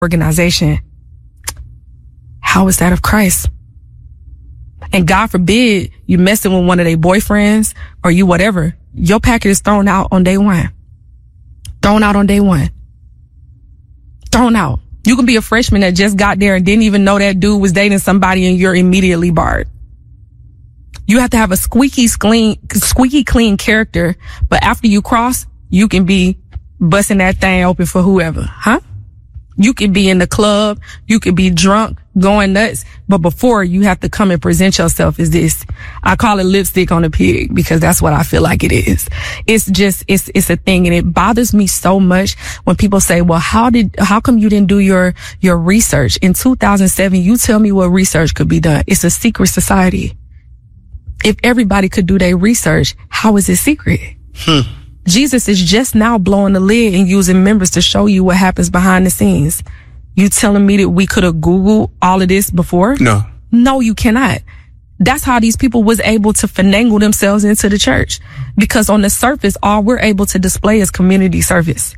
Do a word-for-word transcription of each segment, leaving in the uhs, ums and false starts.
organization. How is that of Christ? And God forbid you messing with one of their boyfriends or you whatever, your packet is thrown out on day one. Thrown out on day one. Thrown out. You can be a freshman that just got there and didn't even know that dude was dating somebody and you're immediately barred. You have to have a squeaky clean, squeaky clean character, but after you cross, you can be busting that thing open for whoever, huh? You could be in the club, you could be drunk, going nuts, but before you have to come and present yourself as this. I call it lipstick on a pig because that's what I feel like it is. It's just, it's, it's a thing, and it bothers me so much when people say, well, how did, how come you didn't do your, your research? In two thousand seven, you tell me what research could be done. It's a secret society. If everybody could do their research, how is it secret? Hmm. Jesus is just now blowing the lid and using members to show you what happens behind the scenes. You telling me that we could have Googled all of this before? No. No, you cannot. That's how these people was able to finagle themselves into the church. Because on the surface, all we're able to display is community service.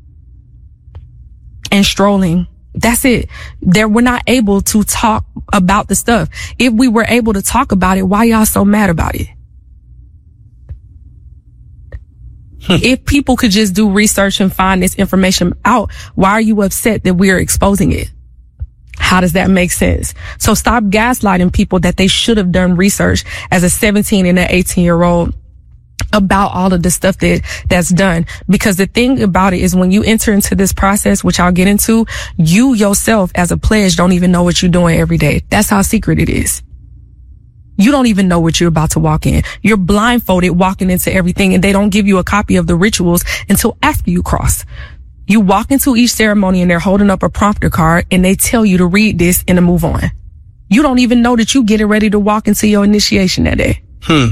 And strolling. That's it. There, we're not able to talk about the stuff. If we were able to talk about it, why y'all so mad about it? If people could just do research and find this information out, why are you upset that we're exposing it? How does that make sense? So stop gaslighting people that they should have done research as a seventeen and an eighteen year old about all of the stuff that that's done. Because the thing about it is when you enter into this process, which I'll get into, you yourself as a pledge don't even know what you're doing every day. That's how secret it is. You don't even know what you're about to walk in. You're blindfolded walking into everything, and they don't give you a copy of the rituals until after you cross. You walk into each ceremony and they're holding up a prompter card and they tell you to read this and to move on. You don't even know that you getting ready to walk into your initiation that day. Hmm.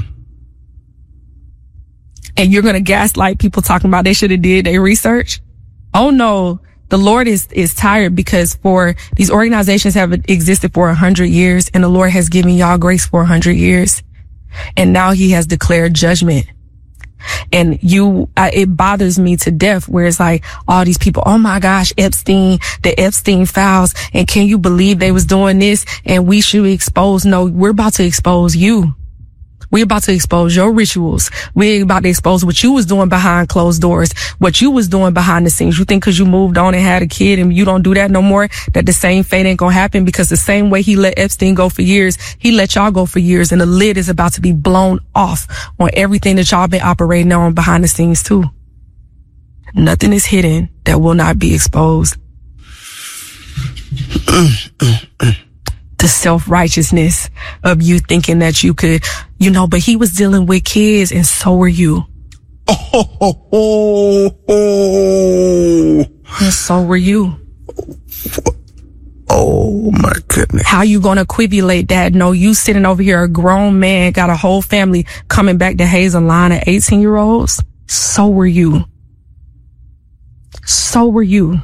And you're going to gaslight people talking about they should have did their research. Oh no. The Lord is, is tired because for these organizations have existed for a hundred years and the Lord has given y'all grace for a hundred years. And now he has declared judgment. And you, I, it bothers me to death where it's like all these people, oh my gosh, Epstein, the Epstein files. And can you believe they was doing this? And we should expose. No, we're about to expose you. We're about to expose your rituals. We're about to expose what you was doing behind closed doors, what you was doing behind the scenes. You think because you moved on and had a kid and you don't do that no more, that the same fate ain't gonna happen? Because the same way he let Epstein go for years, he let y'all go for years, and the lid is about to be blown off on everything that y'all been operating on behind the scenes too. Nothing is hidden that will not be exposed. The self-righteousness of you thinking that you could, you know, but he was dealing with kids and so were you. Oh, oh, oh, oh. And so were you. Oh my goodness. How you gonna equivocate that? No, you sitting over here, a grown man, got a whole family coming back to haze a line of eighteen year olds. So were you. So were you.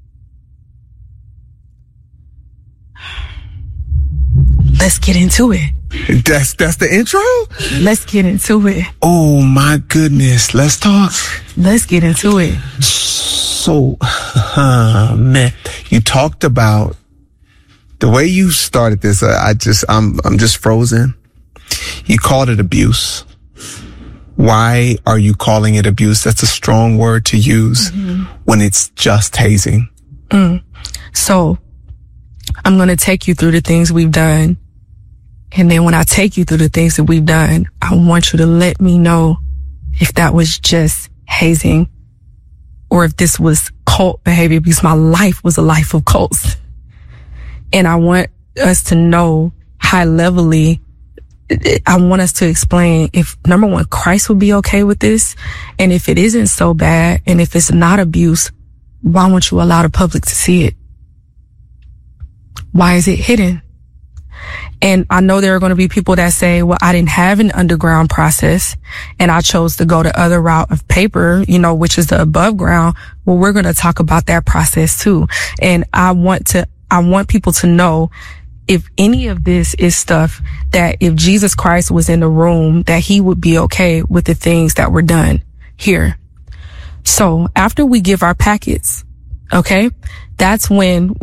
Let's get into it. That's, that's the intro? Let's get into it. Oh my goodness. Let's talk. Let's get into it. So, uh, man, you talked about the way you started this. Uh, I just, I'm, I'm just frozen. You called it abuse. Why are you calling it abuse? That's a strong word to use mm-hmm. when it's just hazing. Mm. So I'm going to take you through the things we've done. And then when I take you through the things that we've done, I want you to let me know if that was just hazing or if this was cult behavior, because my life was a life of cults. And I want us to know high levelly, I want us to explain if, number one, Christ would be okay with this. And if it isn't so bad and if it's not abuse, why won't you allow the public to see it? Why is it hidden? And I know there are going to be people that say, well, I didn't have an underground process and I chose to go the other route of paper, you know, which is the above ground. Well, we're going to talk about that process too. And I want to, I want people to know if any of this is stuff that if Jesus Christ was in the room, that he would be okay with the things that were done here. So after we give our packets, okay, that's when